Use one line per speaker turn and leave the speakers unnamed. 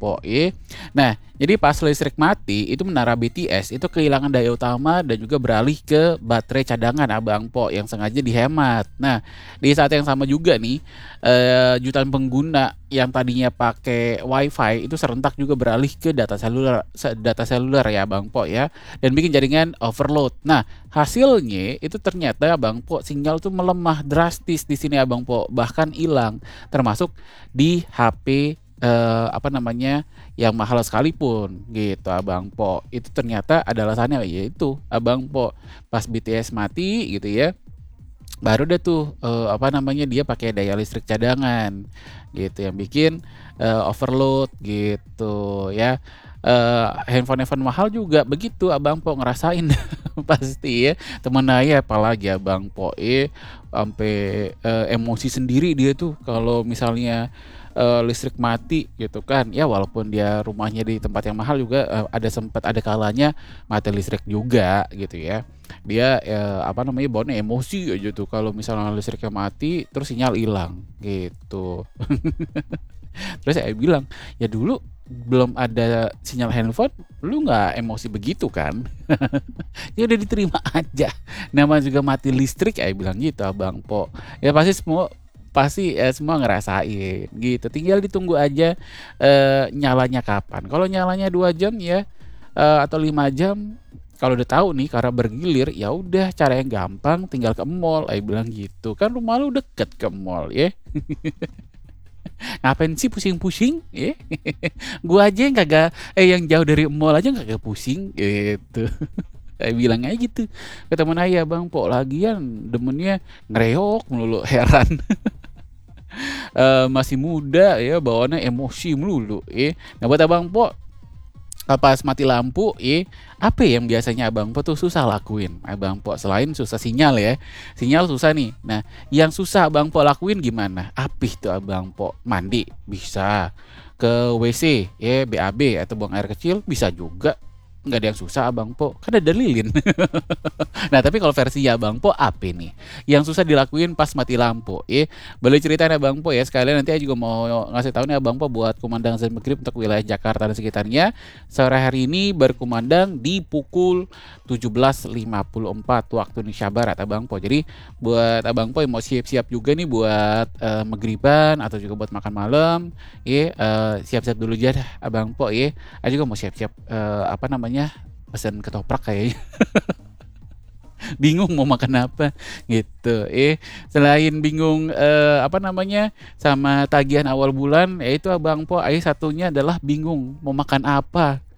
Po, ye. Nah, jadi pas listrik mati, itu menara BTS itu kehilangan daya utama dan juga beralih ke baterai cadangan Abang Po yang sengaja dihemat. Nah, di saat yang sama juga nih, jutaan pengguna yang tadinya pakai WiFi itu serentak juga beralih ke data seluler ya Bang Po ya, dan bikin jaringan overload. Nah, hasilnya itu ternyata Bang Po sinyal tuh melemah drastis di sini Abang Po, bahkan hilang, termasuk di HP apa namanya yang mahal sekalipun gitu Abang Po. Itu ternyata ada alasannya yaitu Abang Po pas BTS mati gitu ya, baru deh tuh, apa namanya, dia pakai daya listrik cadangan, gitu, yang bikin, overload gitu ya. Handphone-handphone mahal juga begitu Abang Po ngerasain pasti ya, temen aya apalagi Abang Po ampe, emosi sendiri dia tuh kalau misalnya, listrik mati gitu kan. Ya walaupun dia rumahnya di tempat yang mahal juga, sempat ada kalanya mati listrik juga gitu ya. Dia, apa namanya, bawaannya emosi aja tuh kalau misalnya listriknya mati terus sinyal hilang gitu. Terus saya bilang, "Ya dulu belum ada sinyal handphone lu nggak emosi begitu kan?" Ya udah diterima aja, namanya juga mati listrik, saya bilang gitu Abang Po. Ya pasti, semua ngerasain gitu, tinggal ditunggu aja, nyalanya kapan. Kalau nyalanya 2 jam ya, atau 5 jam, kalau udah tahu nih karena bergilir, ya udah cara yang gampang tinggal ke mall, saya bilang gitu. Kan rumah lu deket ke mall ya, ngapain sih pusing-pusing ya. Gua aja yang jauh dari mall aja kagak pusing gitu. Saya bilang aja gitu ke temen saya, "Bang Po lagian demennya ngereok melulu, heran." Masih muda ya bawaannya emosi melulu ya. Nah buat Abang Po, pas mati lampu apa yang biasanya Abang Po tuh susah lakuin Abang Po selain susah sinyal ya, sinyal susah nih. Nah yang susah Abang Po lakuin gimana? Apih tuh Abang Po, mandi bisa, ke WC ya BAB atau buang air kecil bisa juga, nggak ada yang susah Abang Po, kan ada lilin. Nah, tapi kalau versi Abang Po apa nih? Yang susah dilakuin pas mati lampu. Boleh ceritain Abang Po ya. Sekalian nanti saya juga mau ngasih tahu nih Abang Po buat kumandang azan maghrib untuk wilayah Jakarta dan sekitarnya. Sore hari ini berkumandang di pukul 17.54 waktu Indonesia Barat Abang Po. Jadi buat Abang Po yang mau siap-siap juga nih buat maghriban atau juga buat makan malam, siap-siap dulu aja dah Abang Po ya. Saya juga mau siap-siap apa namanya? Pesan ketoprak kayaknya. Bingung mau makan apa gitu. Selain bingung apa namanya sama tagihan awal bulan, yaitu Abang Po, satunya adalah bingung mau makan apa